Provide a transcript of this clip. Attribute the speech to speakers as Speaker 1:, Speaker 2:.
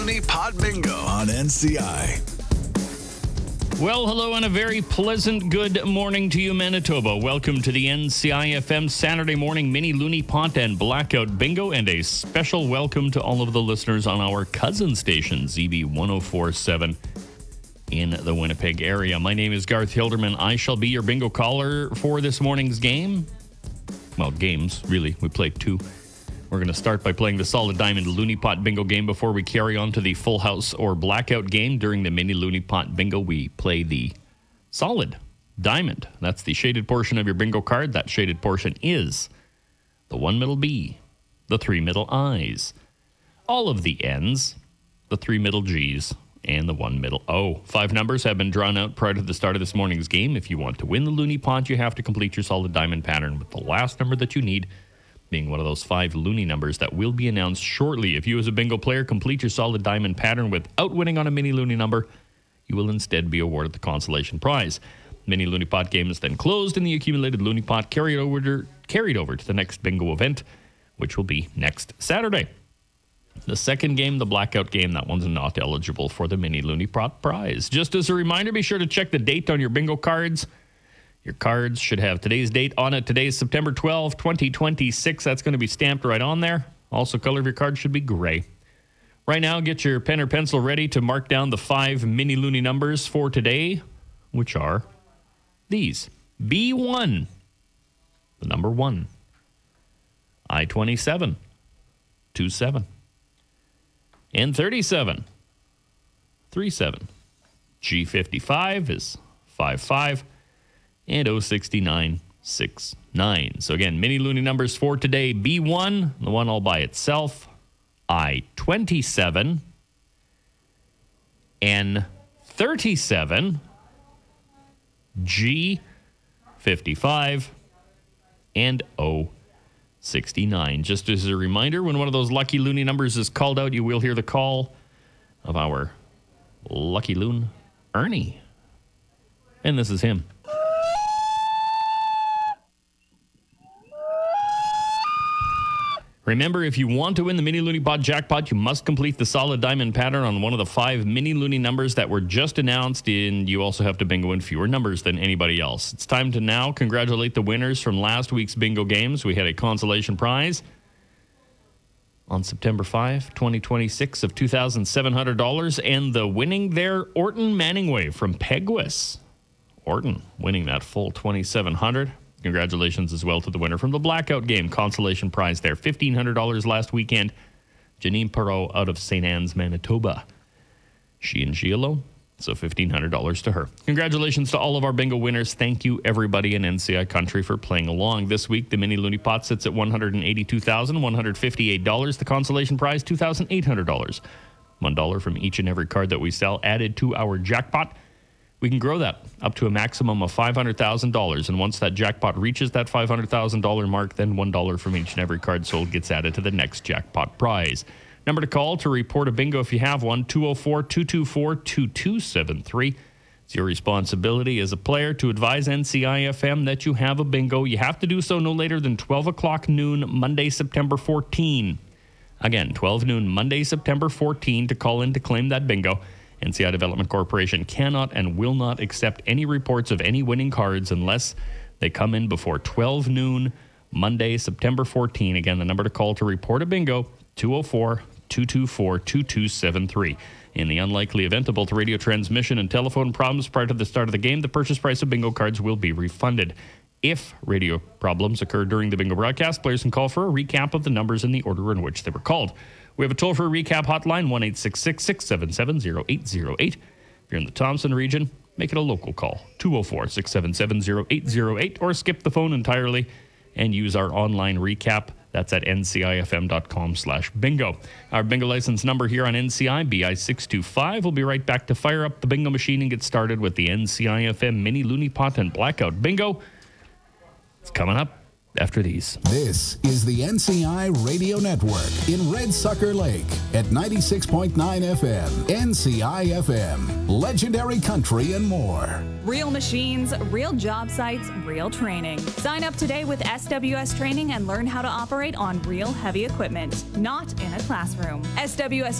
Speaker 1: Looney Pot Bingo on NCI.
Speaker 2: Well, hello and a very pleasant good morning to you, Manitoba. Welcome to the NCI-FM Saturday morning mini Looney Pot and Blackout Bingo, and a special welcome to all of the listeners on our cousin station, ZB 104.7 in the Winnipeg area. My name is Garth Hilderman. I shall be your bingo caller for this morning's game. Well, games, really. We played two. We're going to start by playing the Solid Diamond Looney Pot Bingo game before we carry on to the Full House or Blackout game. During the Mini Looney Pot Bingo, we play the Solid Diamond. That's the shaded portion of your bingo card. That shaded portion is the 1 middle B, the 3 middle I's, all of the N's, the 3 middle G's, and the 1 middle O. 5 numbers have been drawn out prior to the start of this morning's game. If you want to win the Looney Pot, you have to complete your Solid Diamond pattern with the last number that you need being one of those 5 loony numbers that will be announced shortly. If you as a bingo player complete your Solid Diamond pattern without winning on a mini loony number, you will instead be awarded the consolation prize. Mini Looney Pot game is then closed and the accumulated Looney Pot carried over to the next bingo event, which will be next Saturday. The second game, the Blackout game, that one's not eligible for the Mini Looney Pot prize. Just as a reminder, be sure to check the date on your bingo cards. Your cards should have today's date on it. Today's September 12, 2026. That's going to be stamped right on there. Also, color of your card should be gray. Right now, get your pen or pencil ready to mark down the 5 mini loony numbers for today, which are these. B1, the number 1. I-27, 27. And 37, 37. G55 is 55. And 069, 69. So again, mini loony numbers for today. B1, the one all by itself. I-27. N-37. G-55. And O-69. Just as a reminder, when one of those lucky loony numbers is called out, you will hear the call of our lucky loon, Ernie. And this is him. Remember, if you want to win the Mini Looney Pot jackpot, you must complete the Solid Diamond pattern on one of the 5 mini loony numbers that were just announced, and you also have to bingo in fewer numbers than anybody else. It's time to now congratulate the winners from last week's bingo games. We had a consolation prize on September 5, 2026 of $2,700, and the winning there, Orton Manningway from Peguis. Orton winning that full $2,700. Congratulations as well to the winner from the Blackout game. Consolation prize there, $1,500 last weekend. Janine Perot out of St. Anne's, Manitoba. She and she alone, so $1,500 to her. Congratulations to all of our bingo winners. Thank you, everybody in NCI country, for playing along. This week, the Mini Looney Pot sits at $182,158. The consolation prize, $2,800. $1 from each and every card that we sell added to our jackpot. We can grow that up to a maximum of $500,000. And once that jackpot reaches that $500,000 mark, then $1 from each and every card sold gets added to the next jackpot prize. Number to call to report a bingo if you have one, 204-224-2273. It's your responsibility as a player to advise NCI-FM that you have a bingo. You have to do so no later than 12 o'clock noon, Monday, September 14. Again, 12 noon, Monday, September 14 to call in to claim that bingo. NCI Development Corporation cannot and will not accept any reports of any winning cards unless they come in before 12 noon, Monday, September 14. Again, the number to call to report a bingo, 204-224-2273. In the unlikely event of both radio transmission and telephone problems prior to the start of the game, the purchase price of bingo cards will be refunded. If radio problems occur during the bingo broadcast, players can call for a recap of the numbers in the order in which they were called. We have a toll-free recap hotline, 1-866-677-0808. If you're in the Thompson region, make it a local call, 204-677-0808, or skip the phone entirely and use our online recap. That's at ncifm.com/bingo. Our bingo license number here on NCI, BI625. We'll be right back to fire up the bingo machine and get started with the NCI-FM Mini Looney Pot and Blackout Bingo. It's coming up after these.
Speaker 1: This is the NCI Radio Network in Red Sucker Lake at 96.9 FM. NCI FM, legendary country and more.
Speaker 3: Real machines, real job sites, real training. Sign up today with SWS Training and learn how to operate on real heavy equipment, not in a classroom. SWS